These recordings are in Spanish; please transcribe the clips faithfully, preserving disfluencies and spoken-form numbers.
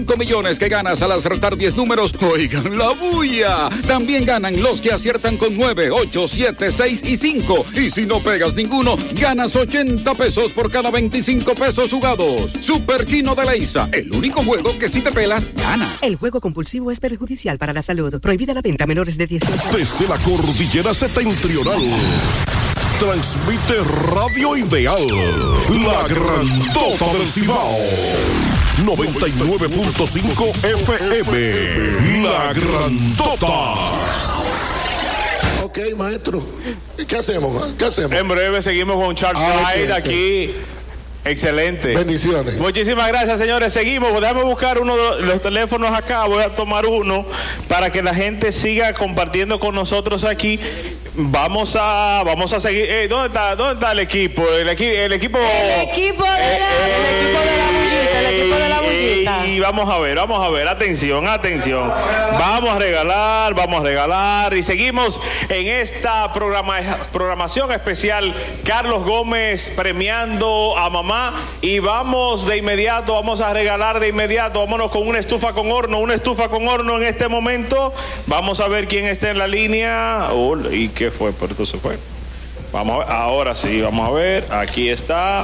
cinco millones que ganas al acertar diez números. Oigan la bulla. También ganan los que aciertan con nueve, ocho, siete, seis y cinco. Y si no pegas ninguno, ganas ochenta pesos por cada veinticinco pesos jugados. Super Kino de Leisa, el único juego que si te pelas, ganas. El juego compulsivo es perjudicial para la salud. Prohibida la venta a menores de dieciocho años. Desde la cordillera septentrional, transmite Radio Ideal, la grandota del Cibao. noventa y nueve punto cinco F M, La Grandota. Ok, maestro. ¿Qué hacemos? ¿Qué hacemos? En breve seguimos con Charles ah, Hyde okay, aquí. Okay. Excelente. Bendiciones. Muchísimas gracias, señores. Seguimos. Déjame buscar uno de los teléfonos acá. Voy a tomar uno para que la gente siga compartiendo con nosotros aquí. Vamos a vamos a seguir. Eh, ¿Dónde está dónde está el equipo? El, equi, el equipo. El equipo de la, eh, el equipo de la bullita, el equipo de la bullita. Y vamos a ver, vamos a ver. Atención, atención. Vamos a regalar, vamos a regalar y seguimos en esta programa, programación especial. Carlos Gómez premiando a mamá y vamos de inmediato, vamos a regalar de inmediato. Vámonos con una estufa con horno, una estufa con horno en este momento. Vamos a ver quién está en la línea. Oh, y ¿qué fue? Pero esto se fue. Vamos a ver. Ahora sí, vamos a ver. Aquí está.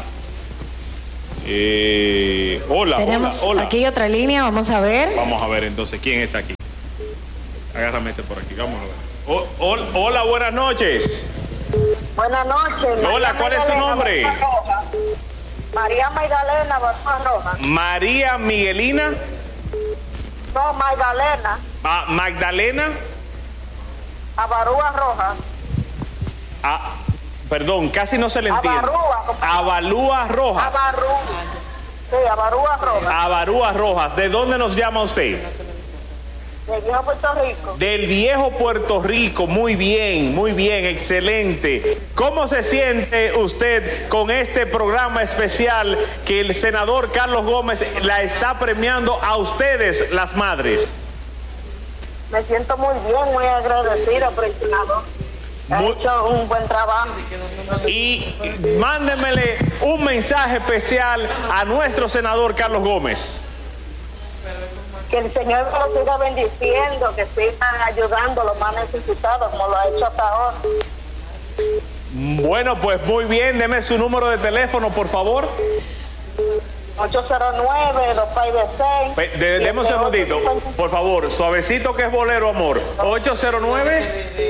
Eh, hola, Tenemos hola, hola. Aquí otra línea, vamos a ver. Vamos a ver entonces quién está aquí. Agárrame este por aquí, vamos a ver. Oh, oh, hola, buenas noches. Buenas noches. Hola, ¿cuál es su nombre? María Magdalena Barúa Rojas. María Miguelina. No, Magdalena. Ah, Magdalena. Avarúa Rojas. Ah, perdón, casi no se le entiende. Avarúa. Avalúa Rojas. Avarúa. Sí, Avarúa Rojas. Avarúa Rojas. ¿De dónde nos llama usted? Del viejo Puerto Rico. Del viejo Puerto Rico. Muy bien, muy bien, excelente. ¿Cómo se siente usted con este programa especial que el senador Carlos Gómez la está premiando a ustedes, las madres? Me siento muy bien, muy agradecida por el senador. Ha muy... hecho un buen trabajo. Y mándemele un mensaje especial a nuestro senador Carlos Gómez. Que el Señor lo siga bendiciendo, que sigan ayudando a los más necesitados, como lo ha hecho hasta ahora. Bueno, pues muy bien, deme su número de teléfono, por favor. ocho cero nueve, dos seis seis. Deme un segundito, por favor, suavecito que es bolero, amor. ocho cero nueve,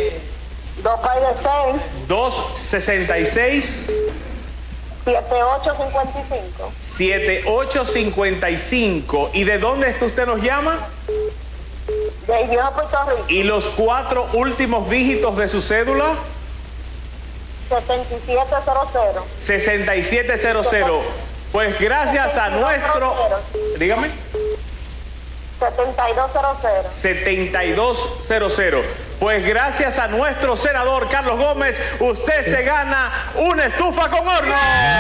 dos seis seis, siete ocho cinco cinco. siete ocho cinco cinco. ¿Y de dónde es que usted nos llama? De viejo Puerto Rico. ¿Y los cuatro últimos dígitos de su cédula? sesenta y siete cero cero. sesenta y siete cero cero. Pues gracias a nuestro... Dígame. setenta y dos cero cero. setenta y dos cero cero. Pues gracias a nuestro senador Carlos Gómez, usted sí se gana una estufa con horno.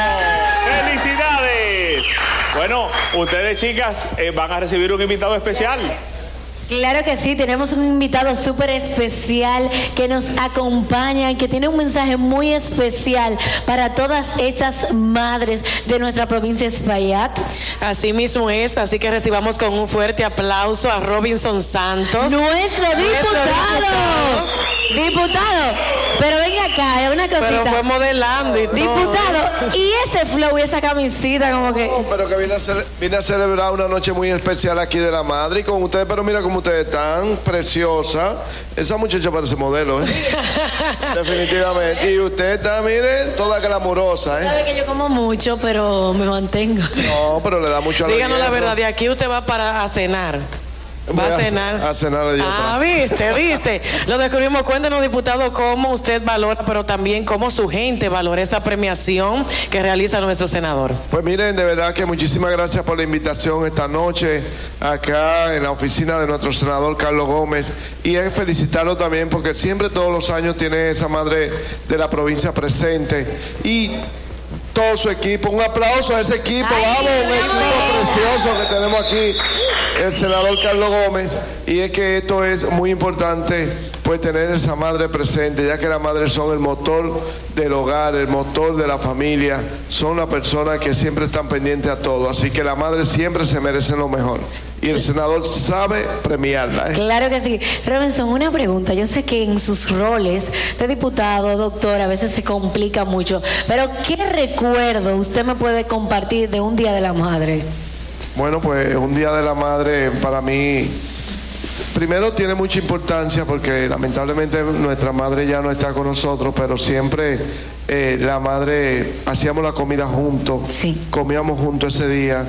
¡Felicidades! Bueno, ustedes, chicas, eh, van a recibir un invitado especial. Claro que sí, tenemos un invitado súper especial que nos acompaña y que tiene un mensaje muy especial para todas esas madres de nuestra provincia de Espaillat. Así mismo es, así que recibamos con un fuerte aplauso a Robinson Santos. Nuestro, nuestro diputado. Diputado. Diputado, pero venga acá, es una cosita. Pero fue modelando y todo. Diputado, y ese flow y esa camisita como que... No, pero que vine a, cele- vine a celebrar una noche muy especial aquí de la madre y con ustedes, pero mira cómo ustedes están, preciosa. Esa muchacha parece modelo, ¿eh? Definitivamente. Y usted está, mire, toda glamurosa, ¿eh? Sabe que yo como mucho, pero me mantengo. No, pero le da mucho a la Díganos la hierro. verdad, de aquí usted va para a cenar. Va a cenar. A cenar de Ah, viste, viste. Lo descubrimos. Cuéntenos, diputado, cómo usted valora, pero también cómo su gente valora esta premiación que realiza nuestro senador. Pues miren, de verdad que muchísimas gracias por la invitación esta noche acá en la oficina de nuestro senador Carlos Gómez. Y es felicitarlo también porque siempre todos los años tiene esa madre de la provincia presente. Y todo su equipo, un aplauso a ese equipo. Ay, vamos, un equipo precioso que tenemos aquí, el senador Carlos Gómez. Y es que esto es muy importante, pues tener esa madre presente, ya que las madres son el motor del hogar, el motor de la familia, son las personas que siempre están pendientes a todo, así que las madres siempre se merecen lo mejor. y el senador sabe premiarla. ¿eh? Claro que sí. Robinson, una pregunta. Yo sé que en sus roles de diputado, doctor, a veces se complica mucho, pero ¿qué recuerdo usted me puede compartir de un Día de la Madre? Bueno, pues un Día de la Madre para mí, primero tiene mucha importancia porque lamentablemente nuestra madre ya no está con nosotros, pero siempre eh, la madre, hacíamos la comida juntos, sí. comíamos juntos ese día.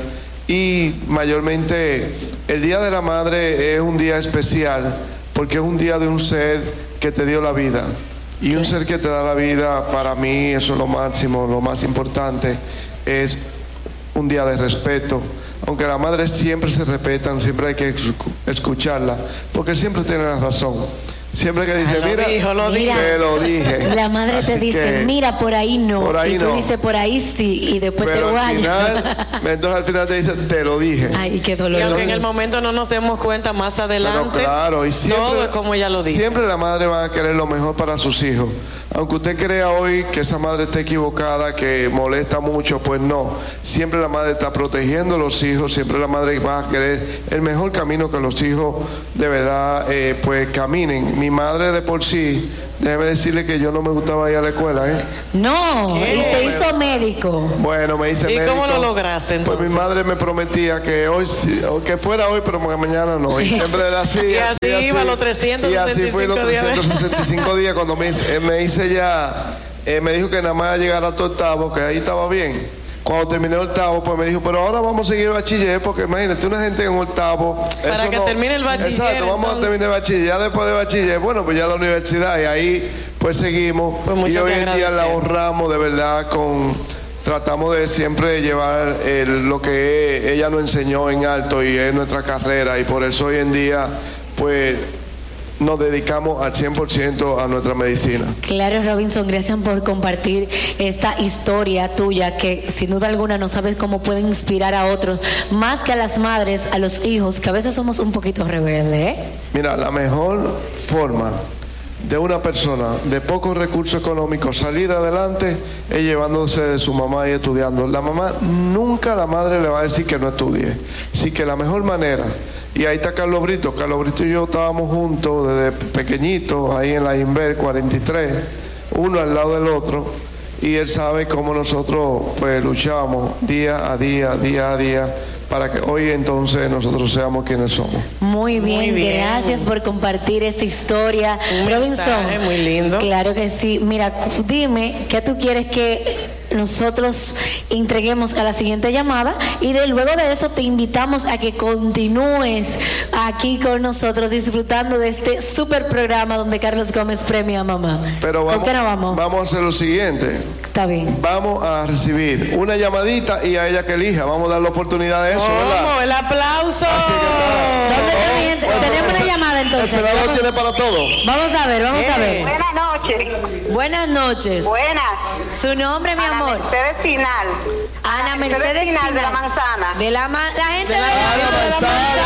Y mayormente el Día de la Madre es un día especial porque es un día de un ser que te dio la vida. Y un ser que te da la vida, para mí eso es lo máximo, lo más importante, es un día de respeto. Aunque las madres siempre se respetan, siempre hay que escucharla, porque siempre tiene la razón. Siempre que dice, ah, lo mira, dijo, lo te dijo. lo dije. La madre Así te dice, que, mira, por ahí no. Por ahí y tú no. dices, por ahí sí. Y después pero te al vayas. final, entonces al final te dice, te lo dije. Ay, qué Y doloroso. aunque en el momento no nos demos cuenta, más adelante, Pero claro, y siempre, todo es como ella lo dice. Siempre la madre va a querer lo mejor para sus hijos. Aunque usted crea hoy que esa madre está equivocada, que molesta mucho, pues no. Siempre la madre está protegiendo a los hijos, siempre la madre va a querer el mejor camino que los hijos de verdad eh, pues caminen. Mi madre de por sí, déjeme decirle que yo no me gustaba ir a la escuela, ¿eh? No, ¿Qué? y se hizo médico. Bueno, me hice ¿Y médico. cómo lo lograste entonces? Pues mi madre me prometía que hoy sí, o que fuera hoy, pero mañana no. Y siempre era así. Y así iba los trescientos sesenta y cinco Y así fue los días. trescientos sesenta y cinco días cuando me hice, eh, me hice ya, eh, me dijo que nada más llegar a tu octavo, que ahí estaba bien. Cuando terminé el octavo, pues me dijo, pero ahora vamos a seguir el bachiller, porque imagínate, una gente en octavo. Para eso que no, termine el bachiller. Exacto, vamos entonces. a terminar el bachiller. Ya después del bachiller, bueno, pues ya la universidad, y ahí pues seguimos. Pues mucho y hoy que en día la agradecer. honramos de verdad con. Tratamos de siempre llevar el- lo que ella nos enseñó en alto y es nuestra carrera, y por eso hoy en día, pues. Nos dedicamos al cien por ciento a nuestra medicina. Claro, Robinson, gracias por compartir esta historia tuya que sin duda alguna no sabes cómo puede inspirar a otros, más que a las madres, a los hijos, que a veces somos un poquito rebeldes, ¿eh? Mira, la mejor forma de una persona de pocos recursos económicos salir adelante es llevándose de su mamá y estudiando. La mamá nunca, la madre le va a decir que no estudie. Así que la mejor manera, y ahí está Carlos Brito, Carlos Brito y yo estábamos juntos desde pequeñitos, ahí en la Inver cuarenta y tres, uno al lado del otro, y él sabe cómo nosotros pues luchamos día a día, día a día, para que hoy entonces nosotros seamos quienes somos. Muy bien, Muy bien. gracias por compartir esta historia. Un Robinson, mensaje muy lindo. Claro que sí. Mira, cu- dime qué tú quieres que nosotros entreguemos a la siguiente llamada y de luego de eso te invitamos a que continúes aquí con nosotros disfrutando de este super programa donde Carlos Gómez premia a mamá. Pero ¿Con vamos, qué no vamos? vamos a hacer lo siguiente. Está bien. Vamos a recibir una llamadita y a ella que elija. Vamos a dar la oportunidad de eso, ¿Cómo? ¿verdad? El aplauso. Así que está. ¿Dónde está mi gente? Bueno, Tenemos el- una llamada entonces. El senador Vamos- tiene para todo. Vamos a ver, vamos a Eh. ver. Buenas noches. Buenas noches. Buenas. Su nombre, mi Ana amor. Mercedes Final. Ana Mercedes Final de la Final. Manzana. De la, ma- la gente de, De la- la, La manzana,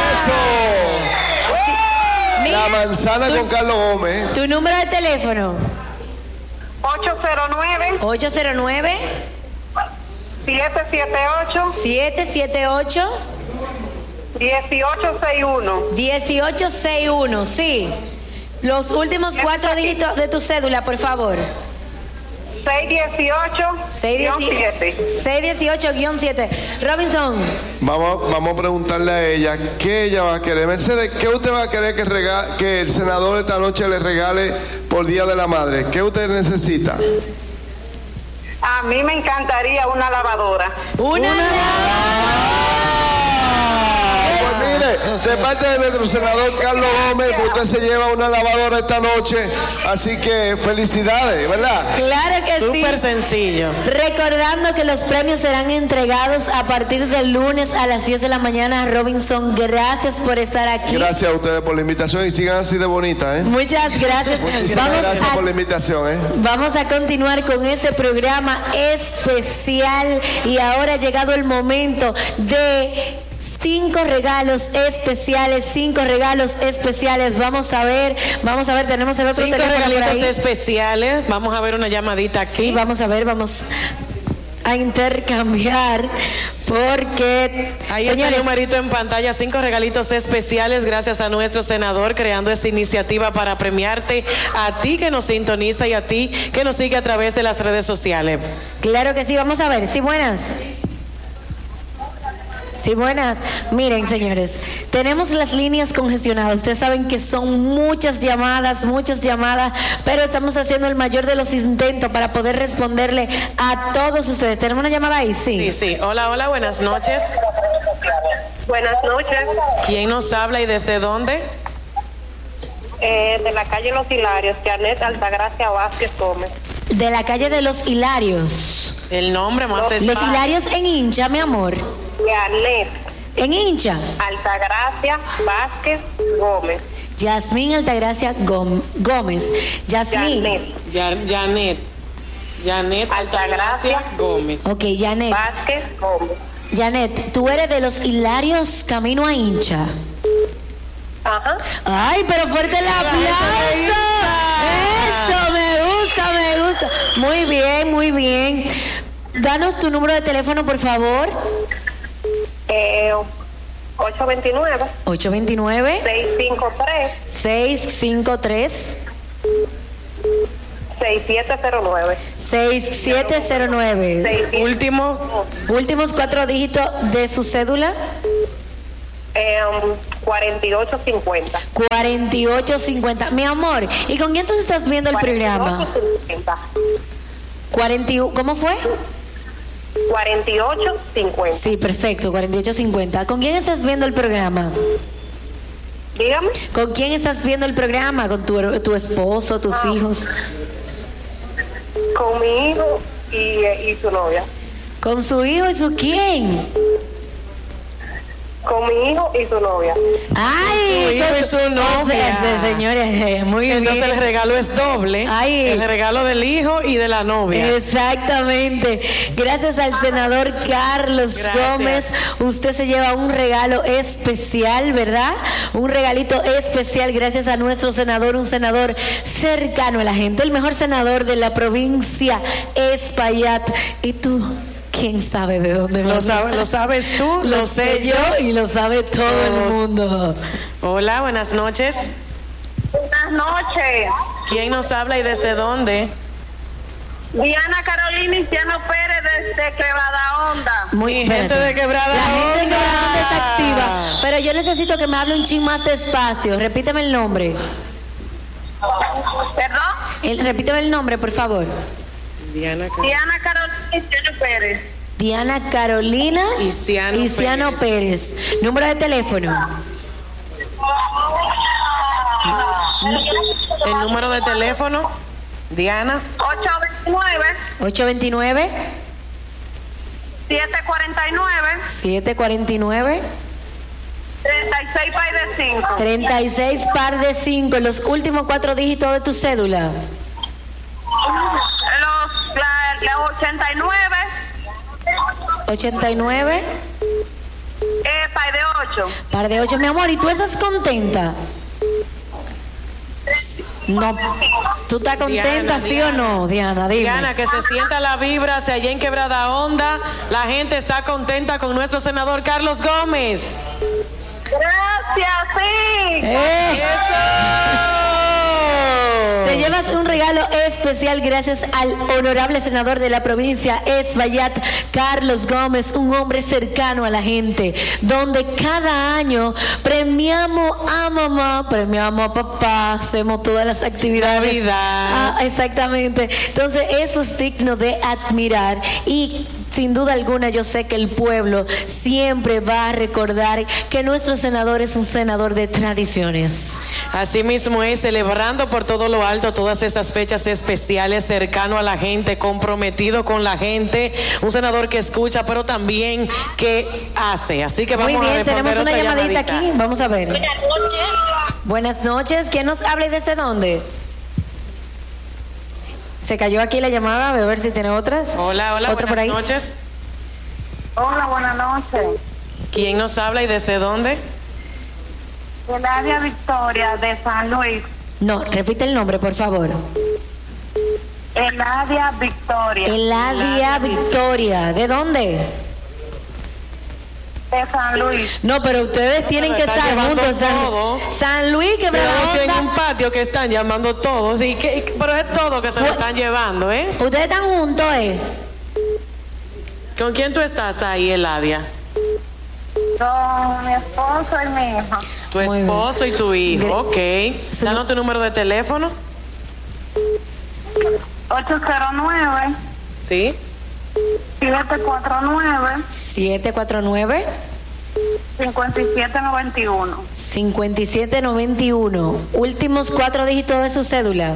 eso. Mira, La manzana tu- con Carlos Gómez. Tu número de teléfono. ocho cero nueve, ocho cero nueve, siete siete ocho, siete siete ocho, uno ocho seis uno. uno ocho seis uno. Sí. Los últimos cuatro dígitos de tu cédula, por favor. seis dieciocho, seis dieciocho guión siete. Robinson, Vamos, vamos a preguntarle a ella qué ella va a querer. Mercedes, ¿qué usted va a querer que, rega- que el senador esta noche le regale por Día de la Madre? ¿Qué usted necesita? A mí me encantaría una lavadora. una. Pues mire, de parte de nuestro senador Carlos Gómez, usted se lleva una lavadora esta noche, así que felicidades, ¿verdad? Claro que sí. Súper sencillo. Recordando que los premios serán entregados a partir del lunes a las diez de la mañana. Robinson, gracias por estar aquí. Gracias a ustedes por la invitación y sigan así de bonita, ¿eh? Muchas gracias. Muchísimas Vamos gracias a, por la invitación, ¿eh? vamos a continuar con este programa especial y ahora ha llegado el momento de cinco regalos especiales, cinco regalos especiales. Vamos a ver, vamos a ver, tenemos el otro Cinco teléfono por regalitos ahí. especiales. Vamos a ver una llamadita aquí. Sí, vamos a ver, vamos. a intercambiar porque... Ahí señores, está el numerito en pantalla, cinco regalitos especiales gracias a nuestro senador creando esta iniciativa para premiarte a ti que nos sintoniza y a ti que nos sigue a través de las redes sociales. Claro que sí, vamos a ver, sí, buenas. Sí, buenas. Miren, señores, tenemos las líneas congestionadas. Ustedes saben que son muchas llamadas, muchas llamadas, pero estamos haciendo el mayor de los intentos para poder responderle a todos ustedes. ¿Tenemos una llamada ahí? Sí. Sí, sí. Hola, hola, buenas noches. Buenas noches. ¿Quién nos habla y desde dónde? Eh, de la calle Los Hilarios, Janet Altagracia Vázquez Gómez. De la calle de Los Hilarios. El nombre más Los, los Hilarios en hincha, mi amor. Janet. En hincha. Altagracia Vázquez Gómez. Yasmín Altagracia Gom- Gómez. Yasmín. Janet. Ya- Janet. Janet Altagracia Gómez. Ok, Janet. Vázquez Gómez. Janet, tú eres de Los Hilarios camino a hincha. Ajá. Ay, pero fuerte el aplauso. Eso, me gusta, me gusta. Muy bien, muy bien. Danos tu número de teléfono, por favor. Eh, ocho veintinueve. ocho veintinueve. seiscientos cincuenta y tres. seiscientos cincuenta y tres. sesenta y siete cero nueve. sesenta y siete cero nueve. Último. Últimos cuatro dígitos de su cédula. Eh, um, cuarenta y ocho cincuenta. cuarenta y ocho cincuenta. Mi amor, ¿y con quién tú estás viendo el programa? cuarenta y ocho cincuenta. cuarenta y uno, ¿cómo fue? cuarenta y ocho cincuenta. Sí, perfecto, cuarenta y ocho cincuenta. ¿Con quién estás viendo el programa? Dígame. ¿Con quién estás viendo el programa? ¿Con tu, tu esposo, tus Ah. hijos? Con mi hijo y, y su novia. ¿Con su hijo y su quién? Con mi hijo y su novia. ¡Ay! Su hijo con y su novia. Ese, señores, eh, muy Entonces bien. el regalo es doble. Ay. El regalo del hijo y de la novia. Exactamente. Gracias al senador Carlos Gracias. Gómez, usted se lleva un regalo especial, ¿verdad? Un regalito especial gracias a nuestro senador, un senador cercano a la gente, el mejor senador de la provincia Espaillat. ¿Y tú? ¿Quién sabe de dónde Lo, vas? sabe- lo sabes tú, Lo sé yo y lo sabe todo el Todos. mundo. Hola, buenas noches. Buenas noches. ¿Quién nos habla y desde dónde? Diana Carolina Isiano Pérez desde Quebrada Honda. Muy Mi gente espérate. de Quebrada La gente de Honda. Quebrada Honda está activa. Pero yo necesito que me hable un ching más despacio. Repíteme el nombre. ¿Perdón? El, repíteme el nombre, por favor. Diana Car- Diana Carolina Isiano Pérez. Diana Carolina Isiano Isiano Pérez. Número de teléfono. El número de teléfono, Diana. ocho veintinueve. ocho veintinueve, siete cuarenta y nueve. siete cuarenta y nueve, treinta y seis par de cinco. treinta y seis par de cinco. Los últimos cuatro dígitos de tu cédula. Los la, la ochenta y nueve. ochenta y nueve, Eh, par de ocho. par de ocho. Mi amor, ¿y tú estás contenta? Sí. No. ¿Tú estás contenta, Diana, sí o no, Diana? Dime. Diana, que se sienta la vibra, se allá en Quebrada Honda. La gente está contenta con nuestro senador Carlos Gómez. Gracias, sí. ¡Eh! ¡Eso! Te llevas un regalo especial gracias al honorable senador de la provincia Espaillat, Carlos Gómez, un hombre cercano a la gente, donde cada año premiamos a mamá, premiamos a papá, hacemos todas las actividades. Navidad. Ah, exactamente. Entonces, eso es digno de admirar y sin duda alguna yo sé que el pueblo siempre va a recordar que nuestro senador es un senador de tradiciones. Así mismo es, celebrando por todo lo alto todas esas fechas especiales, cercano a la gente, comprometido con la gente, un senador que escucha, pero también que hace. Así que vamos Muy bien, a responder tenemos una otra llamadita llamadita. aquí, vamos a ver. Buenas noches. Buenas noches, ¿quién nos habla y desde dónde? Se cayó aquí la llamada, voy a ver si tiene otras. Hola, hola, ¿Otra por buenas ahí? noches. Hola, buenas noches. ¿Quién nos habla y desde dónde? Del área Victoria de San Luis. No, repite el nombre, por favor. Eladia Victoria. Eladia Victoria. ¿De dónde? De San Luis. No, pero ustedes tienen que estar juntos. San, San Luis, que pero si en un patio que están llamando todos, y que, pero es todo que se lo están llevando, ¿eh? Ustedes están juntos, ¿eh? ¿Con quién tú estás ahí, Eladia? Con mi esposo y mi hijo. Tu esposo y tu hijo, Gr ok. Danos tu número de teléfono. ocho cero nueve. Sí. siete cuatro nueve. siete cuatro nueve. cinco siete nueve uno. cincuenta y siete noventa y uno. Últimos cuatro dígitos de su cédula.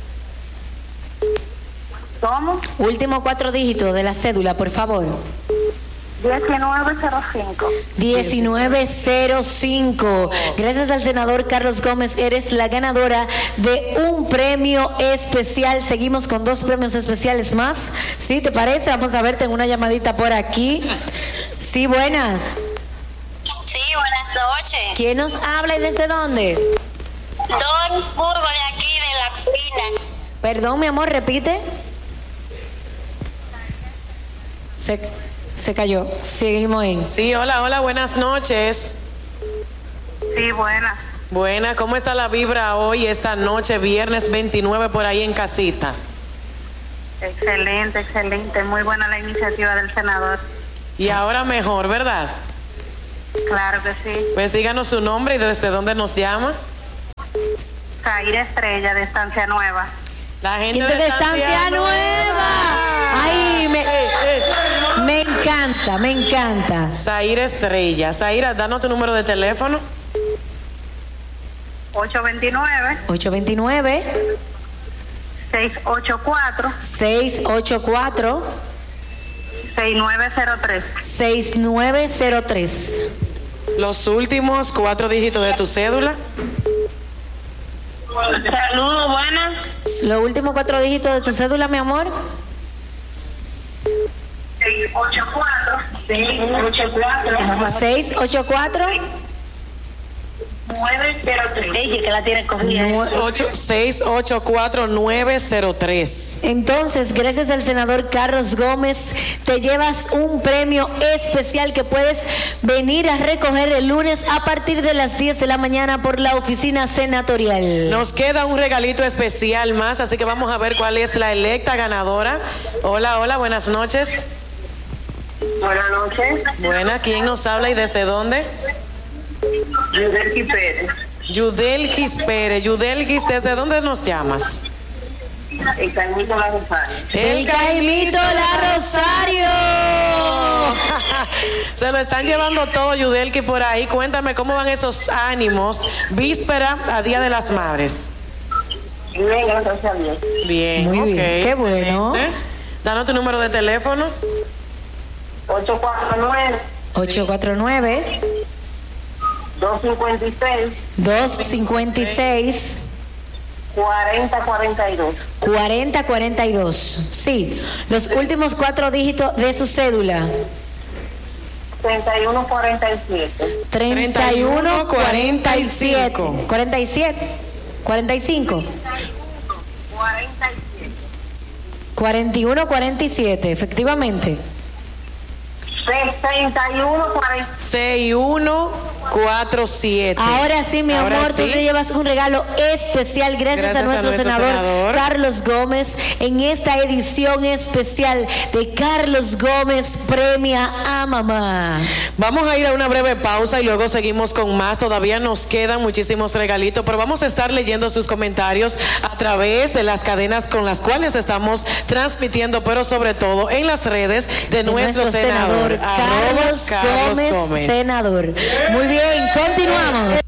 ¿Cómo? Últimos cuatro dígitos de la cédula, por favor. diecinueve cero cinco. diecinueve cero cinco. Gracias al senador Carlos Gómez, eres la ganadora de un premio especial. Seguimos con dos premios especiales más. ¿Sí te parece? Vamos a verte en una llamadita por aquí. Sí, buenas. Sí, buenas noches. ¿Quién nos habla y desde dónde? Don Burgo de aquí, de La Pina. Perdón, mi amor, repite. Se... Se cayó. Seguimos en. Sí, hola, hola, buenas noches. Sí, buenas. Buena, ¿cómo está la vibra hoy, esta noche, viernes veintinueve, por ahí en casita? Excelente, excelente. Muy buena la iniciativa del senador. Y ahora mejor, ¿verdad? Claro que sí. Pues díganos su nombre y desde dónde nos llama. Zaira Estrella, de Estancia Nueva. La gente de, de Estancia, Estancia Nueva. Nueva. Ay, me, eh, eh. me encanta, me encanta. Zaira Estrella. Zaira, danos tu número de teléfono. ocho dos nueve. ocho dos nueve. seis ocho cuatro. seis ocho cuatro. seis nueve cero tres. seis nueve cero tres. Los últimos cuatro dígitos de tu cédula. Saludos, buenas. Los últimos cuatro dígitos de tu cédula, mi amor. seis ocho cuatro. seis ocho cuatro. seis ocho cuatro. nueve cero tres. Ella que la tiene cogida. seis ocho cuatro nueve cero tres. Entonces, gracias al senador Carlos Gómez, te llevas un premio especial que puedes venir a recoger el lunes a partir de las diez de la mañana por la oficina senatorial. Nos queda un regalito especial más, así que vamos a ver cuál es la electa ganadora. Hola, hola, buenas noches. Buenas noches. Buena, ¿quién nos habla y desde dónde? Yudelquis Pérez. Yudelquis Pérez. Yudelquis, ¿desde dónde nos llamas? El Caimito La Rosario. El Caimito La Rosario. Se lo están llevando todo, Yudelquis, por ahí. Cuéntame cómo van esos ánimos víspera a Día de las Madres. Bien, gracias a Dios. Bien, muy okay, bien, qué bueno. Danos tu número de teléfono. ocho cuatro nueve. ocho cuatro nueve. dos cincuenta y seis. dos cincuenta y seis. cuarenta cuarenta y dos. cuarenta cuarenta y dos. Sí, los últimos cuatro dígitos de su cédula. treinta y uno cuarenta y siete. treinta y uno cuarenta y siete. cuarenta y siete. cuarenta y cinco. cuarenta y siete. cuarenta y uno cuarenta y siete, efectivamente. sesenta y uno cuarenta. sesenta y uno cuarenta y siete. Ahora sí, mi Ahora amor, sí. tú te llevas un regalo especial gracias, Gracias a, nuestro a nuestro senador, senador Carlos Gómez en esta edición especial de Carlos Gómez Premia a Mamá. Vamos a ir a una breve pausa y luego seguimos con más. Todavía nos quedan muchísimos regalitos, pero vamos a estar leyendo sus comentarios a través de las cadenas con las cuales estamos transmitiendo, pero sobre todo en las redes de, de nuestro, nuestro senador, senador Carlos, Carlos Gómez, Gómez, senador. Muy bien, continuamos.